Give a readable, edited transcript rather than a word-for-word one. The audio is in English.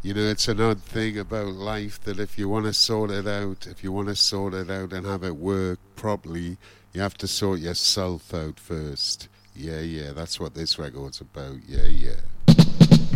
You know, it's an odd thing about life that if you want to sort it out, if you want to sort it out and have it work properly, you have to sort yourself out first. Yeah, yeah, that's what this record's about. Yeah, yeah.